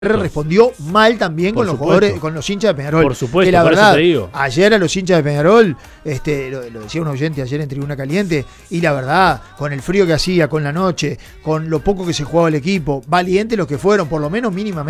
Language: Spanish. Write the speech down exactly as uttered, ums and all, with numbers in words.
respondió mal también Por con los supuesto. jugadores, con los hinchas de Peñarol. Por supuesto, que la por eso verdad, te digo. ayer a los hinchas de Peñarol, este, lo, lo decía un oyente ayer en Tribuna Caliente, y la verdad, con el frío que hacía, con la noche, con lo poco que se jugaba el equipo, valientes los que fueron, por lo menos mínimamente.